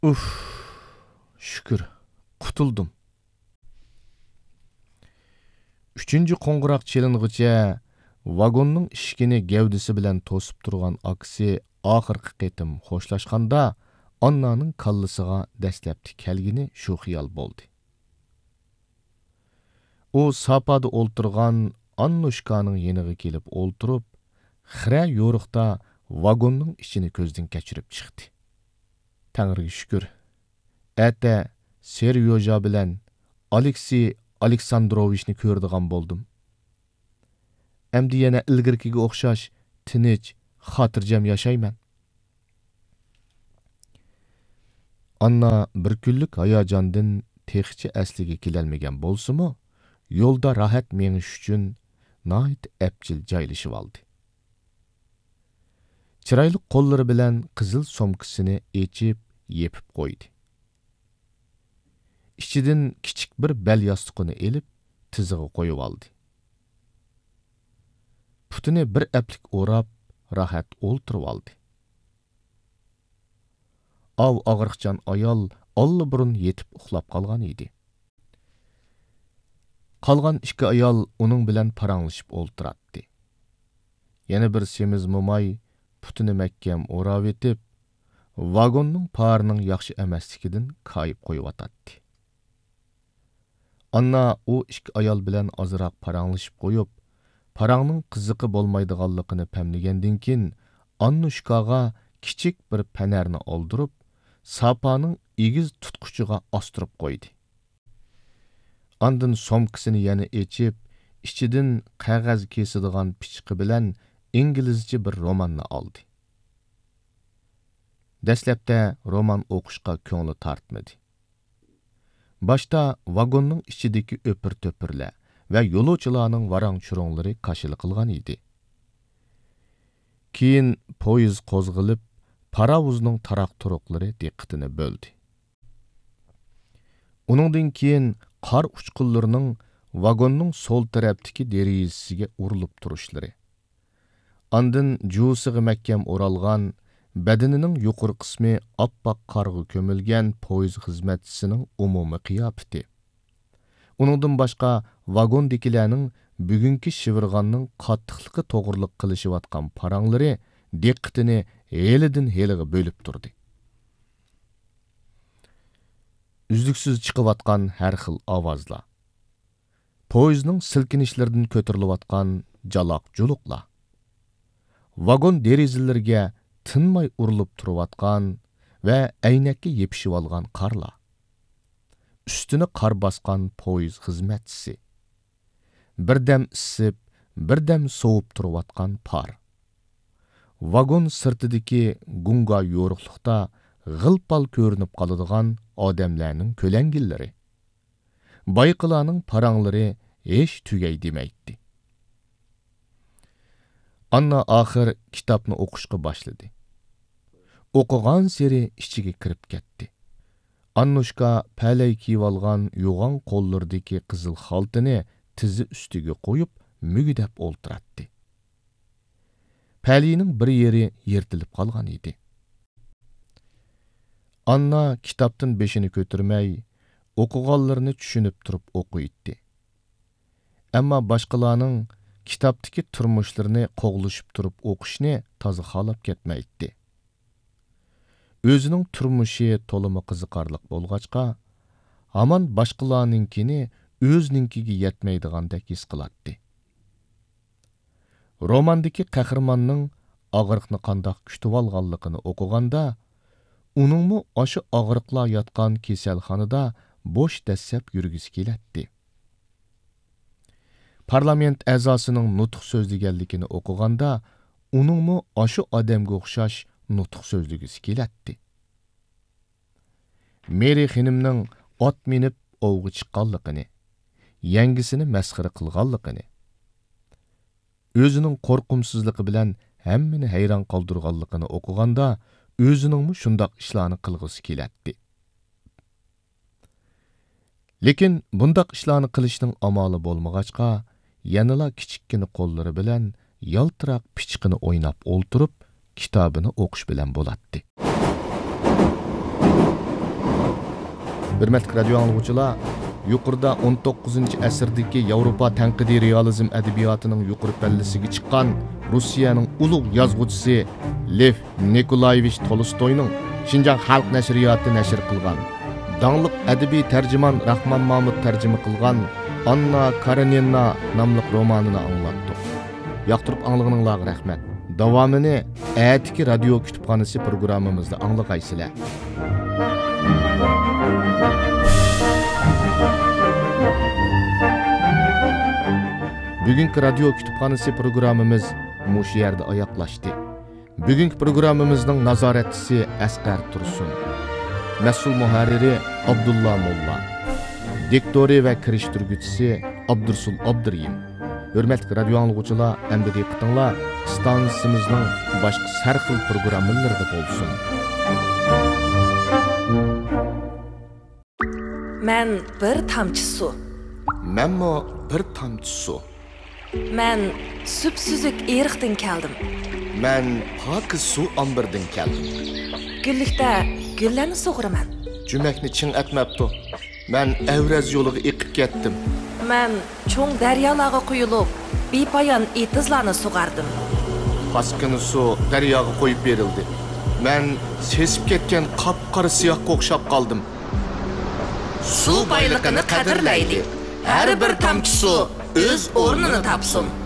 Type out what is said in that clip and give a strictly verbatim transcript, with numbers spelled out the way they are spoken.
Uf, şükür, qutuldum. Üçüncü qo'ng'iroq chaling'icha vagonning ishigini gavdisi bilan to'sib turgan aksi oxirgi qitim xo'shlashganda Annaning kallasiga dastlabki kelgini shu xiyol bo'ldi. U sapada o'ltirgan Annushkaning yeniga kelib o'ltirib, xira yo'riqda vagonning ichini ko'zdan kechirib chiqdi. Tangriga shukr. Ata Seryoja bilan Aleksey Aleksandrovichni ko'rdigan bo'ldim. Endi yana ilgirkiga o'xshash tinch, xotirjam yashayman. Anna bir kunlik hayajondan texicha asliga kelolmagan bo'lsa-mu, yo'lda rahat menish uchun nihoyat apchil joylashib oldi. Chiroyli qo'llari bilan qizil somkasini echib, yepib qo'ydi. İçidən kichik bir bel yostiqini elib, tiziga qo'yib oldi. Putini bir aplik o'rab, rahat o'ltirib oldi. Av og'riqchan ayol allaburun yetib uxlab qolgan edi. Qolgan ikki ayol uning bilan paranglashib o'ltiratdi. Yana bir semiz mo'may putini mahkam o'rab etib, vagonning parining yaxshi emasligidan koyib qo'yib atadi. Anna u ikki ayol bilan ozroq paranglashib qo'yib, parangning qiziqi bo'lmaydiganligini pamlagandan keyin Annushkaga kichik bir panarni oldirib, sapaning egiz tutquchiga ostirib qo'ydi. Andin somkasini yana echib, ichidan qog'oz kesadigan pichqi bilan inglizcha bir romanni oldi. Dastlabda roman o'qishga ko'ngli tortmadi. Başta vagonning ichidagi o'pir-to'pirlar va yo'lovchilarning varang-churunglari qashil qilgan edi. Keyin poyezd qo'zg'ilib, paravozning taraq-turuqlari diqqatini bo'ldi. Uningdan keyin qor uchqunlarining vagonning so'l tarafdagi derazasiga urilib turishlari. Andin jusiga mahkam o'ralgan badanining yuqori qismi oppoq qorga ko'milgan poyezd xizmatchisining umumiy qiyofati. Uningdan boshqa vagondagilarning bugungi shivirg'anning qattiqligi to'g'riliq qilishayotgan paranglari diqqatini helidan heliga bo'lib turdi. Uzluksiz chiqayotgan har xil ovozlar, poyezdning silkinishlaridan ko'tarilayotgan jaloq-juluqlar, vagon derazalariga tinmay urilib turayotgan va aynakka yepishib olgan qorlar, ustini qor bosgan poyezd xizmatchisi, birdam isib, birdam sovib turayotgan par, vagon sirtidagi gunga yo'riqliqda g'ilpal ko'rinib qoladigan odamlarning ko'langillari, bayqilarning paranglari hech tugay demaydi. Anna oxir kitobni o'qishga boshladi. O'qigan seri ichiga kirib ketdi. Annushka palay kiyib olgan yo'g'on qo'llaridagi qizil xaltini tizi ustiga qo'yib, mugidab o'ltiratdi. Palining bir yeri yirtilib qolgan edi. Anna kitobdan beshini ko'tarmay, o'qiganlarini tushunib turib o'qiydi. Ammo boshqalarning kitobdagi turmushlarini qo'g'lishib turib o'qishni toza xolab ketmaydi. O'zining turmushi to'limi qiziqarliq bo'lg'achqa, hamon boshqalarninkini o'zininkiga yetmaydigandek his qiladi. Romandagi qahramonning og'riqni qandoq kutib olganligini o'qiganda, uningmi o'sha og'riqlar yotgan kasalxonada bo'sh dastlab yurgisi keladi. Parlament a'zosining nutq so'zlaganligini o'qiganda, uningmi o'sha odamga o'xshash nutq so'zlagisi keladi. Meri xonimning ot minib ovga chiqqanligini, yangisini masxara qilganligini, o'zining qo'rqimsizligi bilan hammani hayron qoldirganligini o'qiganda, o'ziningmi shundoq ishlarni qilg'isi keladi. Lekin bundoq ishlarni qilishning amali bo'lmag'achqa, yanala kichikkina qo'llari bilan yaltiroq pichqini o'ynab o'ltirib, kitobini o'qish bilan bo'ladi. Hürmetli radyo anlıqçılar, yuqorida o'n to'qqizinchi asrdagi Yevropa tanqidiy realizm adabiyatining yuqori pallasiga chiqqan Rossiyaning ulug' yozuvchisi Lev Nikolayevich Tolstoyning Şinjan Xalq nashriyoti nashr qilgan, dаңlıq adabiy tarjimon Rahmon Mahmud tarjima qilgan Anna Karenina nomli romanini anglatdik. Yoqtirib anglag'ininglarga rahmat. Davomini Atiki radio kutubxonasi programmamizda anglag'aysizlar. Bugungi radio kutubxonasi programmamiz mush yerda oyoqlashdi. Bugungi programmamizning nazoratchisi Asqar Tursun, mas'ul muharriri Abdulla Molla, diktori va kirishtirguvchisi Abdursul Abduriyim. Hürmetli radio anlıqçılar, endi diqqatinglar stansimizning boshqa sarxil programmalarida bo'lsin. Men bir tamchi suv. Menmo bir tamchi suv. Men süpsüzük eriqdan keldim. Men pokiz suv ombirdan keldim. Gullikda gullarni sug'uraman. Jumakni ching atmabdi. Men Avraz yo'liga eqib ketdim. Men cho'ng daryolarga quyilib, bepoyon etizlarni sug'ardim. Paskini suv daryoga qo'yib berildi. Men sesib ketgan qop-qora siyohga o'xshab qoldim. Suv boyligini qadrlaydi. Har bir tomchi suv o'z o'rnini topsin.